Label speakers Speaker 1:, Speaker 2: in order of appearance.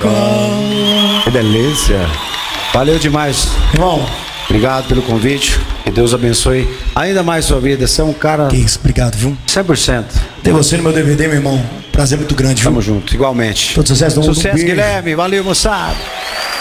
Speaker 1: Que delícia. Valeu demais.
Speaker 2: Irmão,
Speaker 1: obrigado pelo convite. Que Deus abençoe ainda mais sua vida. Você é um cara...
Speaker 2: Que isso, obrigado, viu?
Speaker 1: 100%.
Speaker 2: Ter você no meu DVD, meu irmão. Prazer muito grande, viu?
Speaker 1: Tamo junto, igualmente.
Speaker 2: Todo sucesso do mundo.
Speaker 1: Sucesso, Guilherme. Valeu, moçada.